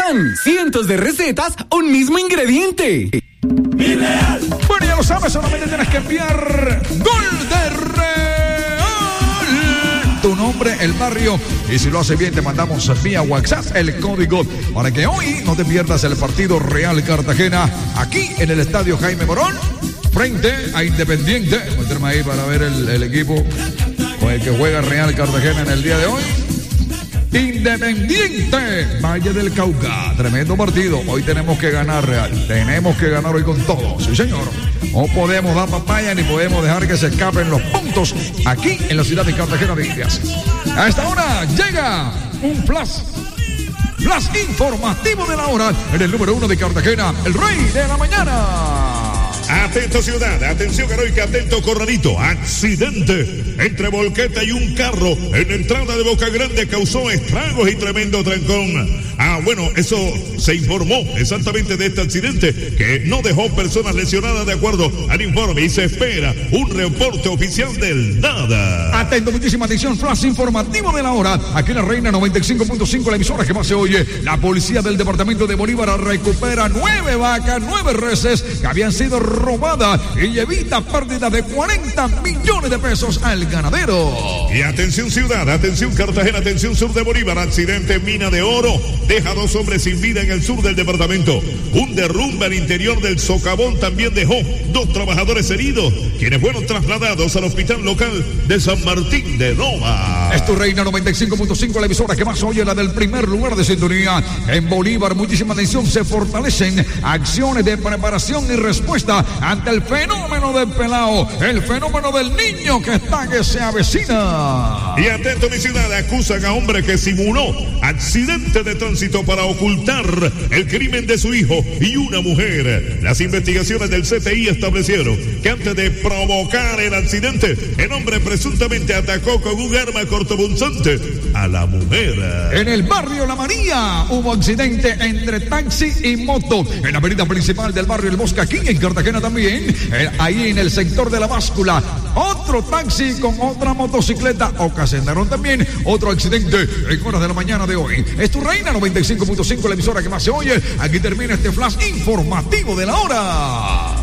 ¡Tan! Cientos de recetas, un mismo ingrediente. ¡Irreal! Bueno, ya lo sabes, solamente tienes que enviar Gol de Real, tu nombre, el barrio, y si lo hace bien te mandamos vía WhatsApp el código para que hoy no te pierdas el partido Real Cartagena aquí en el Estadio Jaime Morón frente a Independiente. Meterme ahí para ver el equipo con el que juega Real Cartagena en el día de hoy. Independiente Valle del Cauca, tremendo partido. Hoy tenemos que ganar, Real. Tenemos que ganar hoy con todo, sí señor. No podemos dar papaya ni podemos dejar que se escapen los puntos aquí en la ciudad de Cartagena de Indias. A esta hora llega un flash informativo de la hora en el número 1 de Cartagena, el Rey de la Mañana. Atento ciudad, atención heroica, atento Corralito. Accidente entre volqueta y un carro en la entrada de Boca Grande causó estragos y tremendo trancón. Bueno, eso se informó exactamente de este accidente que no dejó personas lesionadas de acuerdo al informe y se espera un reporte oficial del NADA. Atento, muchísima atención, flash informativo de la hora. Aquí en la Reina 95.5, la emisora que más se oye. La policía del departamento de Bolívar recupera 9 vacas, 9 reses que habían sido robadas y evita pérdida de 40 millones de pesos al ganadero. Y atención ciudad, atención Cartagena, atención sur de Bolívar. Accidente en mina de oro deja 2 hombres sin vida en el sur del departamento. Un derrumbe al interior del socavón también dejó 2 trabajadores heridos, quienes fueron trasladados al hospital local de San Martín de Nova. Es tu Reina 95.5, la emisora que más oye, la del primer lugar de sintonía. En Bolívar, muchísima atención, se fortalecen acciones de preparación y respuesta ante el fenómeno del pelao, el fenómeno del niño que se avecina. Y atento mi ciudad, acusan a hombre que simuló accidente de tránsito para ocultar el crimen de su hijo y una mujer. Las investigaciones del CTI establecieron que antes de provocar el accidente, el hombre presuntamente atacó con un arma cortopunzante a la mujer. En el barrio La María hubo accidente entre taxi y moto en la avenida principal del barrio El Bosque, aquí en Cartagena también, ahí en el sector de la báscula. Otro taxi con otra motocicleta ocasionaron también otro accidente en horas de la mañana de hoy. Es tu Reina 95.5, la emisora que más se oye. Aquí termina este flash informativo de la hora.